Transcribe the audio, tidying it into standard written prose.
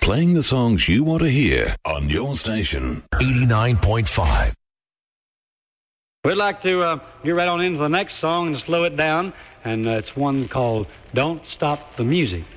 Playing the songs you want to hear on your station. 89.5. We'd like to get right on into the next song and slow it down, and it's one called Don't Stop the Music.